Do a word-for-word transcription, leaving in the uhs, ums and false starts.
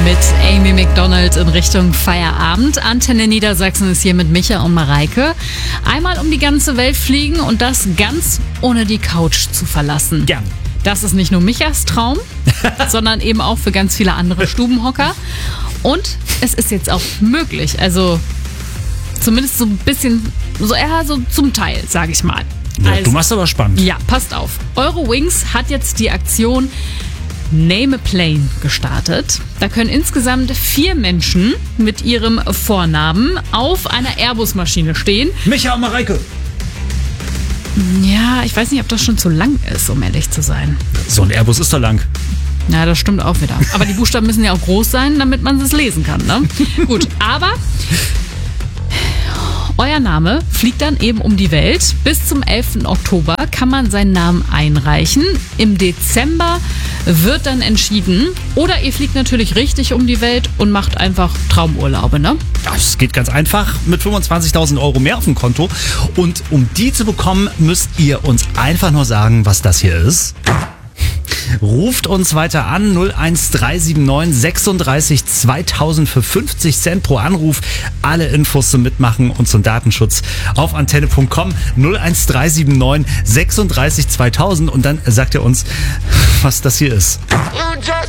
mit Amy Macdonald in Richtung Feierabend. Antenne Niedersachsen ist hier mit Micha und Mareike. Einmal um die ganze Welt fliegen und das ganz ohne die Couch zu verlassen. Gern. Das ist nicht nur Michas Traum, sondern eben auch für ganz viele andere Stubenhocker. Und es ist jetzt auch möglich. Also zumindest so ein bisschen, so eher so zum Teil, sage ich mal. Ja, also, du machst aber spannend. Ja, passt auf. Eurowings hat jetzt die Aktion Name a Plane gestartet. Da können insgesamt vier Menschen mit ihrem Vornamen auf einer Airbus-Maschine stehen. Micha und Mareike. Ja, ich weiß nicht, ob das schon zu lang ist, um ehrlich zu sein. So ein Airbus ist doch lang. Ja, das stimmt auch wieder. Aber die Buchstaben müssen ja auch groß sein, damit man es lesen kann, ne? Gut, aber euer Name fliegt dann eben um die Welt. Bis zum elften Oktober kann man seinen Namen einreichen. Im Dezember wird dann entschieden. Oder ihr fliegt natürlich richtig um die Welt und macht einfach Traumurlaube, ne? Das geht ganz einfach mit fünfundzwanzigtausend Euro mehr auf dem Konto. Und um die zu bekommen, müsst ihr uns einfach nur sagen, was das hier ist. Ruft uns weiter an, null eins drei sieben neun sechsunddreißig zweitausend für fünfzig Cent pro Anruf. Alle Infos zum Mitmachen und zum Datenschutz auf antenne punkt com, null eins drei sieben neun sechsunddreißig zweitausend und dann sagt ihr uns, was das hier ist. You just